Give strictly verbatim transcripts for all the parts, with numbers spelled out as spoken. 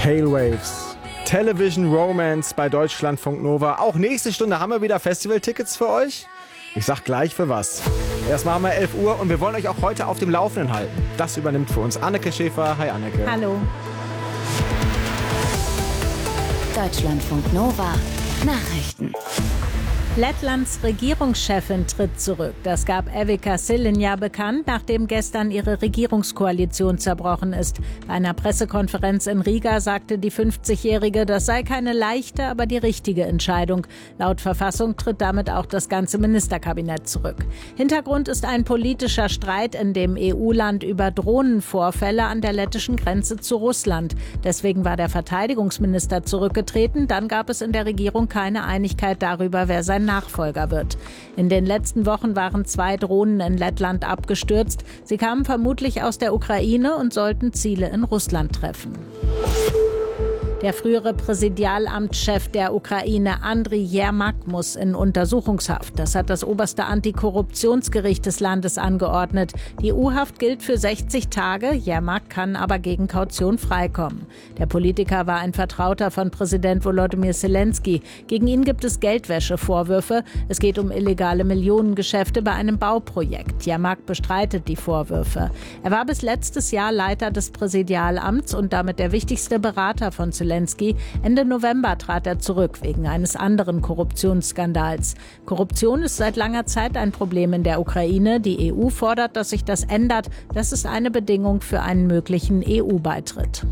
Pale Waves. Television Romance bei Deutschlandfunk Nova. Auch nächste Stunde haben wir wieder Festivaltickets für euch. Ich sag gleich für was. Erstmal haben wir elf Uhr und wir wollen euch auch heute auf dem Laufenden halten. Das übernimmt für uns Anneke Schäfer. Hi Anneke. Hallo. Deutschlandfunk Nova Nachrichten. Lettlands Regierungschefin tritt zurück. Das gab Evika Šilinja bekannt, nachdem gestern ihre Regierungskoalition zerbrochen ist. Bei einer Pressekonferenz in Riga sagte die fünfzigjährige, das sei keine leichte, aber die richtige Entscheidung. Laut Verfassung tritt damit auch das ganze Ministerkabinett zurück. Hintergrund ist ein politischer Streit in dem E U-Land über Drohnenvorfälle an der lettischen Grenze zu Russland. Deswegen war der Verteidigungsminister zurückgetreten. Dann gab es in der Regierung keine Einigkeit darüber, wer sein Nachfolger wird. In den letzten Wochen waren zwei Drohnen in Lettland abgestürzt. Sie kamen vermutlich aus der Ukraine und sollten Ziele in Russland treffen. Der frühere Präsidialamtschef der Ukraine, Andriy Jermak, muss in Untersuchungshaft. Das hat das oberste Antikorruptionsgericht des Landes angeordnet. Die U-Haft gilt für sechzig Tage. Jermak kann aber gegen Kaution freikommen. Der Politiker war ein Vertrauter von Präsident Volodymyr Zelensky. Gegen ihn gibt es Geldwäschevorwürfe. Es geht um illegale Millionengeschäfte bei einem Bauprojekt. Jermak bestreitet die Vorwürfe. Er war bis letztes Jahr Leiter des Präsidialamts und damit der wichtigste Berater von Zelensky. Ende November trat er zurück wegen eines anderen Korruptionsskandals. Korruption ist seit langer Zeit ein Problem in der Ukraine. Die E U fordert, dass sich das ändert. Das ist eine Bedingung für einen möglichen E U-Beitritt.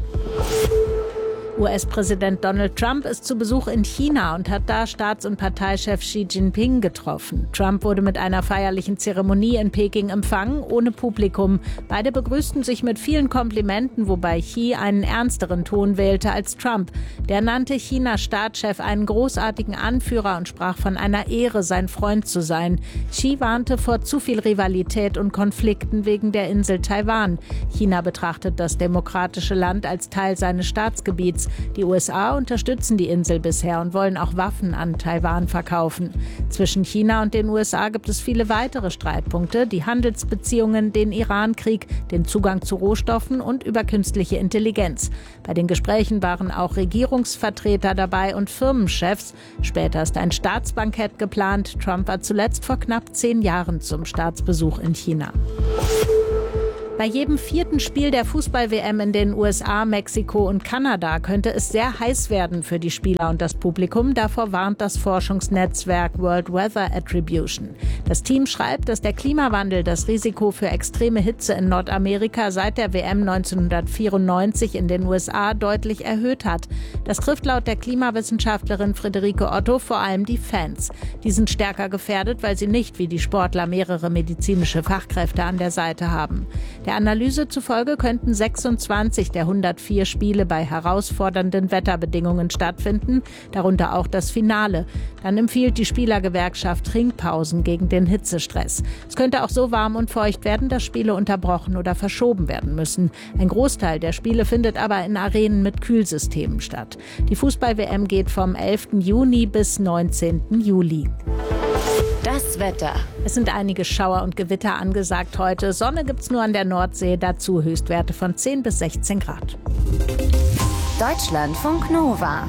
U S-Präsident Donald Trump ist zu Besuch in China und hat da Staats- und Parteichef Xi Jinping getroffen. Trump wurde mit einer feierlichen Zeremonie in Peking empfangen, ohne Publikum. Beide begrüßten sich mit vielen Komplimenten, wobei Xi einen ernsteren Ton wählte als Trump. Der nannte Chinas Staatschef einen großartigen Anführer und sprach von einer Ehre, sein Freund zu sein. Xi warnte vor zu viel Rivalität und Konflikten wegen der Insel Taiwan. China betrachtet das demokratische Land als Teil seines Staatsgebiets. Die U S A unterstützen die Insel bisher und wollen auch Waffen an Taiwan verkaufen. Zwischen China und den U S A gibt es viele weitere Streitpunkte, die Handelsbeziehungen, den Iran-Krieg, den Zugang zu Rohstoffen und über künstliche Intelligenz. Bei den Gesprächen waren auch Regierungsvertreter dabei und Firmenchefs. Später ist ein Staatsbankett geplant. Trump war zuletzt vor knapp zehn Jahren zum Staatsbesuch in China. Bei jedem vierten Spiel der Fußball-W M in den U S A, Mexiko und Kanada könnte es sehr heiß werden für die Spieler und das Publikum. Davor warnt das Forschungsnetzwerk World Weather Attribution. Das Team schreibt, dass der Klimawandel das Risiko für extreme Hitze in Nordamerika seit der W M neunzehnhundertvierundneunzig in den U S A deutlich erhöht hat. Das trifft laut der Klimawissenschaftlerin Friederike Otto vor allem die Fans. Die sind stärker gefährdet, weil sie nicht wie die Sportler mehrere medizinische Fachkräfte an der Seite haben. Der Analyse zufolge könnten sechsundzwanzig der hundertvier Spiele bei herausfordernden Wetterbedingungen stattfinden, darunter auch das Finale. Dann empfiehlt die Spielergewerkschaft Trinkpausen gegen den Hitzestress. Es könnte auch so warm und feucht werden, dass Spiele unterbrochen oder verschoben werden müssen. Ein Großteil der Spiele findet aber in Arenen mit Kühlsystemen statt. Die Fußball-W M geht vom elften Juni bis neunzehnten Juli. Das Wetter. Es sind einige Schauer und Gewitter angesagt heute. Sonne gibt's nur an der Nordsee, dazu Höchstwerte von zehn bis sechzehn Grad. Deutschlandfunk Nova.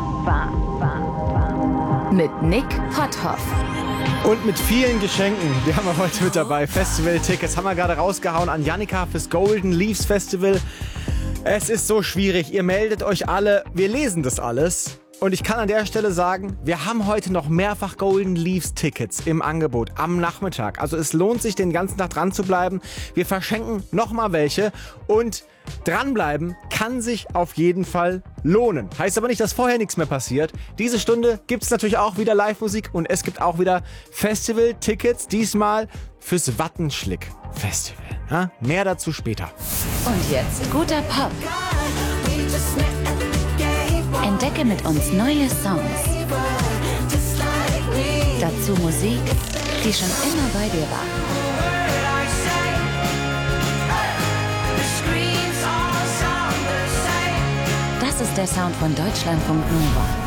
Mit Nick Potthoff. Und mit vielen Geschenken. Wir haben wir heute mit dabei. Festival-Tickets haben wir gerade rausgehauen an Jannika fürs Golden Leaves Festival. Es ist so schwierig. Ihr meldet euch alle. Wir lesen das alles. Und ich kann an der Stelle sagen, wir haben heute noch mehrfach Golden Leaves Tickets im Angebot am Nachmittag. Also es lohnt sich, den ganzen Tag dran zu bleiben. Wir verschenken nochmal welche und dranbleiben kann sich auf jeden Fall lohnen. Heißt aber nicht, dass vorher nichts mehr passiert. Diese Stunde gibt es natürlich auch wieder Live-Musik und es gibt auch wieder Festival-Tickets, diesmal fürs Wattenschlick Festival. Ja, mehr dazu später. Und jetzt guter Pop. Entdecke mit uns neue Songs. Dazu Musik, die schon immer bei dir war. Das ist der Sound von Deutschlandfunk Nova.